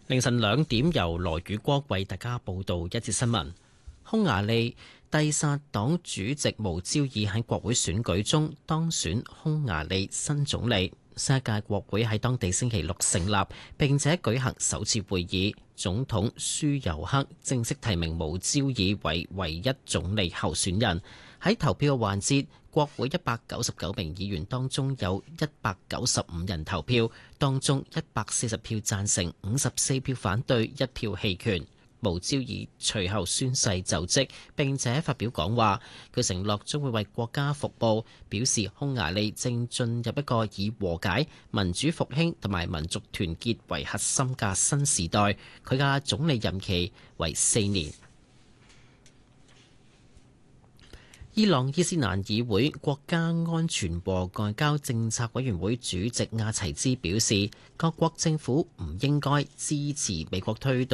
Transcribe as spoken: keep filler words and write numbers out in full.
凌晨兩點，由羅宇光為大家報道一節新聞。匈牙利蒂薩黨主席無焦爾喺國會選舉中當選匈牙利新總理。新一屆國會喺當地星期六成立，並且舉行首次會議。總統舒尤克正式提名無焦爾為唯一總理候選人。喺投票嘅環節，國會一百九十九名議員當中有一百九十五人投票，當中一百四十票贊成，五十四票反對，一票棄權。無焦爾隨後宣誓就職，並且發表講話。佢承諾將會為國家服務，表示匈牙利正進入一個以和解、民主復興同埋民族團結為核心嘅新時代。佢嘅總理任期為四年。伊朗伊斯蘭議會國家安全和外交政策委員會主席亞齊茲表示，各國政府唔應該支持美國推動